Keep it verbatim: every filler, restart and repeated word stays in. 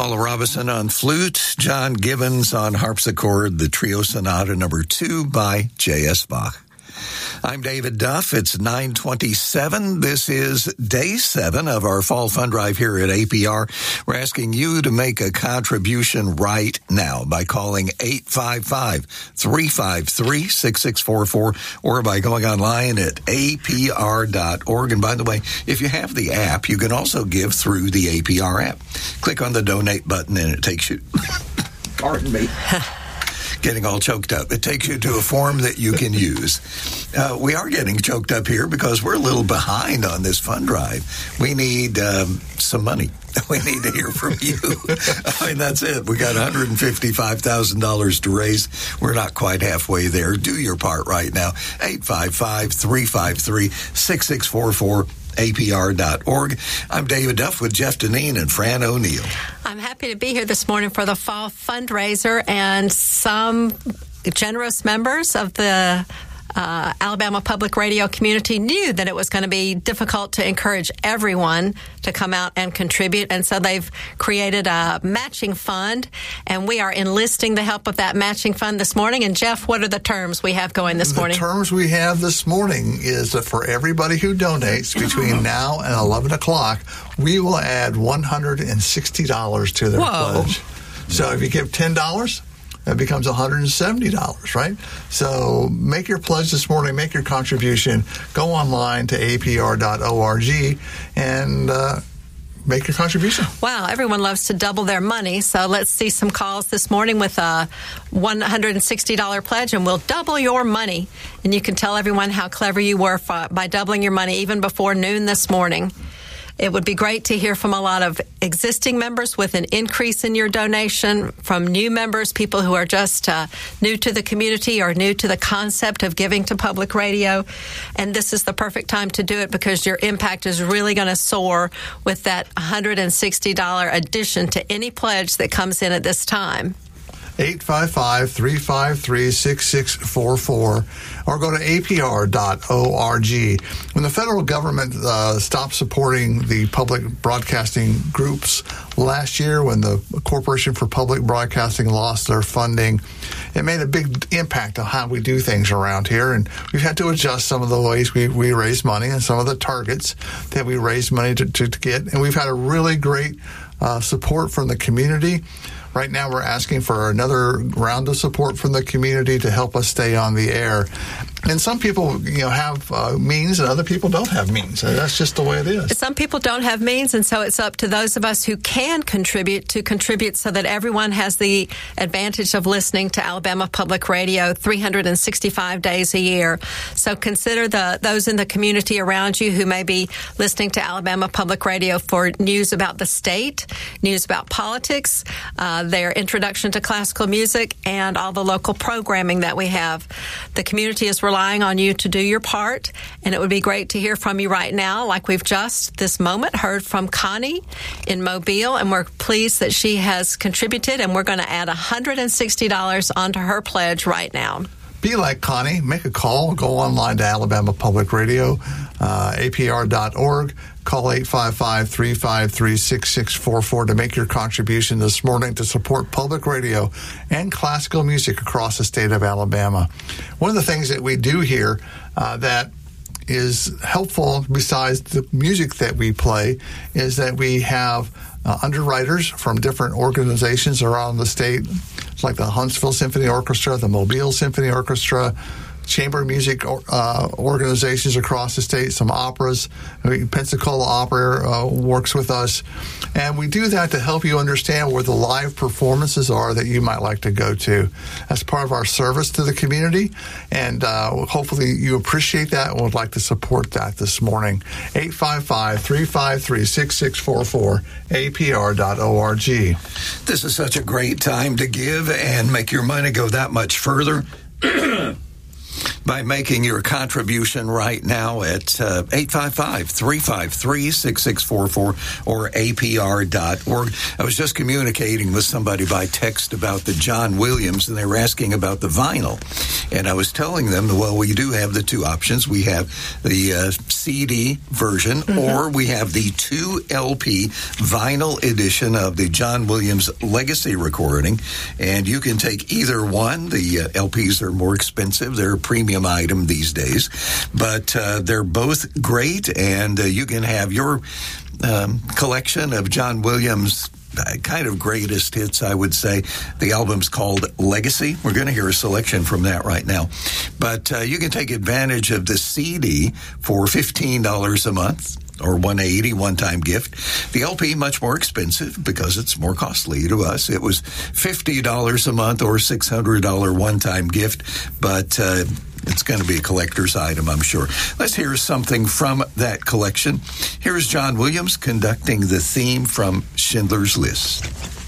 Paula Robinson on flute, John Gibbons on harpsichord, the Trio Sonata number two by J S. Bach. I'm David Duff. It's nine twenty-seven. This is day seven of our fall fund drive here at A P R. We're asking you to make a contribution right now by calling eight five five, three five three, six six four four or by going online at A P R dot org. And by the way, if you have the app, you can also give through the A P R app. Click on the donate button and it takes you, pardon me. Getting all choked up. It takes you to a form that you can use. Uh, we are getting choked up here because we're a little behind on this fund drive. We need um, some money. We need to hear from you. I mean, that's it. We got one hundred fifty-five thousand dollars to raise. We're not quite halfway there. Do your part right now. eight five five, three five three, six six four four. A P R dot org. I'm David Duff with Jeff Deneen and Fran O'Neill. I'm happy to be here this morning for the fall fundraiser, and some generous members of the uh, Alabama Public Radio community knew that it was going to be difficult to encourage everyone to come out and contribute, and so they've created a matching fund, and we are enlisting the help of that matching fund this morning. And Jeff, what are the terms we have going this morning? The terms we have this morning is that for everybody who donates between now and eleven o'clock, we will add one hundred sixty dollars to their Whoa. pledge. So if you give ten dollars, that becomes one hundred seventy dollars, right? So make your pledge this morning, make your contribution, go online to A P R dot org and uh, make your contribution. Wow, everyone loves to double their money, so let's see some calls this morning with a one hundred sixty dollars pledge, and we'll double your money. And you can tell everyone how clever you were for, by doubling your money even before noon this morning. It would be great to hear from a lot of existing members with an increase in your donation, from new members, people who are just uh, new to the community or new to the concept of giving to public radio. And this is the perfect time to do it because your impact is really going to soar with that one hundred sixty dollars addition to any pledge that comes in at this time. eight five five, three five three, six six four four or go to A P R dot org. When the federal government uh, stopped supporting the public broadcasting groups last year, when the Corporation for Public Broadcasting lost their funding, it made a big impact on how we do things around here, and we've had to adjust some of the ways we, we raise money and some of the targets that we raise money to, to, to get, and we've had a really great uh, support from the community. Right now, we're asking for another round of support from the community to help us stay on the air. And some people, you know, have uh, means, and other people don't have means. And that's just the way it is. Some people don't have means, and so it's up to those of us who can contribute to contribute so that everyone has the advantage of listening to Alabama Public Radio three hundred sixty-five days a year. So consider the those in the community around you who may be listening to Alabama Public Radio for news about the state, news about politics, uh, their introduction to classical music, and all the local programming that we have. The community is relying on you to do your part, and it would be great to hear from you right now, like we've just this moment heard from Connie in Mobile, and we're pleased that she has contributed, and we're going to add one hundred sixty dollars onto her pledge right now. Be like Connie. Make a call. Go online to Alabama Public Radio, uh, A P R dot org. Call eight five five, three five three, six six four four to make your contribution this morning to support public radio and classical music across the state of Alabama. One of the things that we do here uh, that is helpful besides the music that we play is that we have uh, underwriters from different organizations around the state, like the Huntsville Symphony Orchestra, the Mobile Symphony Orchestra, chamber music uh, organizations across the state, some operas. I mean, Pensacola Opera uh, works with us. And we do that to help you understand where the live performances are that you might like to go to. That's part of our service to the community. And uh, hopefully you appreciate that and would like to support that this morning. eight five five, three five three, six six four four, A P R dot org. This is such a great time to give and make your money go that much further. by making your contribution right now at uh, eight five five, three five three, six six four four or A P R dot org. I was just communicating with somebody by text about the John Williams, and they were asking about the vinyl. And I was telling them, well, we do have the two options. We have the uh, C D version, mm-hmm. or we have the two L P vinyl edition of the John Williams Legacy recording. And you can take either one. The uh, L Ps are more expensive. They're a premium item these days. But uh, they're both great, and uh, you can have your um, collection of John Williams Uh, kind of greatest hits, I would say. The album's called Legacy. We're going to hear a selection from that right now. But uh, you can take advantage of the C D for fifteen dollars a month or one hundred eighty dollars one-time gift. The L P, much more expensive because it's more costly to us. It was fifty dollars a month or six hundred dollars one-time gift, but uh, it's going to be a collector's item, I'm sure. Let's hear something from that collection. Here's John Williams conducting the theme from Schindler's List.